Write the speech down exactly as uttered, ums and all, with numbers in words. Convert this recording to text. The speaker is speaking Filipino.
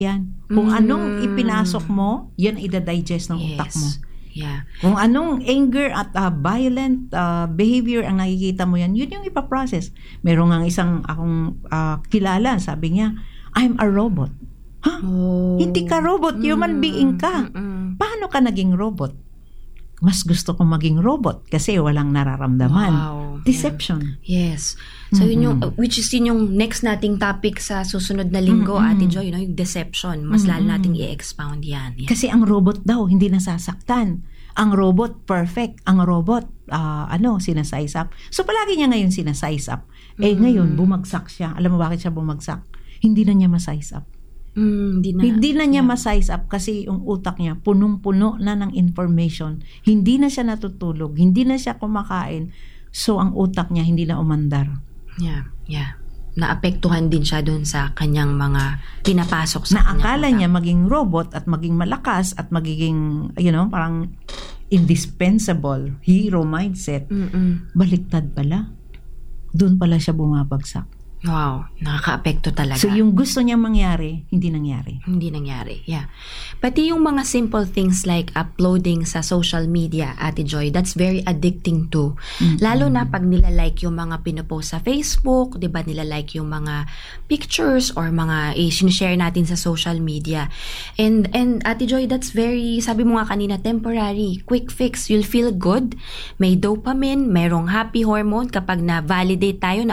yan. Kung Mm. anong ipinasok mo, yan ang ida-digest ng Yes. utak mo. Yeah. Kung anong anger at uh, violent uh, behavior ang nakikita mo yan, yun yung ipaprocess. Meron nga isang akong uh, kilala, sabi niya, I'm a robot. Ha? Oh. Hindi ka robot, human Mm. being ka. Mm-mm. Paano ka naging robot? Mas gusto kong maging robot kasi walang nararamdaman. Wow. Deception. Yes. So yun yung, Mm-mm. which is yun yung next nating topic sa susunod na linggo, Mm-mm. Ate Joy, you know, yung deception. Mas lalo Mm-mm. nating i-expound yan. Yeah. Kasi ang robot daw, hindi nasasaktan. Ang robot, perfect. Ang robot, ah, ano, sinasize up. So, palagi niya ngayon sinasize up. Eh, Mm. ngayon, bumagsak siya. Alam mo bakit siya bumagsak? Hindi na niya masize up. Mm, hindi na. Hindi na niya Yeah. masize up kasi yung utak niya, punong-puno na ng information. Hindi na siya natutulog. Hindi na siya kumakain. So, ang utak niya, hindi na umandar. Yeah, yeah. Naapektuhan din siya doon sa kanyang mga pinapasok sa Na kanyang akala utak. niya maging robot at maging malakas at magiging, you know, parang indispensable, hero mindset. Mm-mm. Baliktad pala. Doon pala siya bumabagsak. Wow, nakaka-apekto talaga. So yung gusto niyang mangyari, hindi nangyari. Hindi nangyari, yeah. Pati yung mga simple things like uploading sa social media, Ate Joy, that's very addicting too. Mm-mm. Lalo na pag nilalike yung mga pinopost sa Facebook, di ba, nilalike yung mga pictures or mga eh, sinishare natin sa social media. And, and Ate Joy, that's very, sabi mo nga kanina, temporary, quick fix. You'll feel good, may dopamine, mayroong happy hormone kapag na-validate tayo, na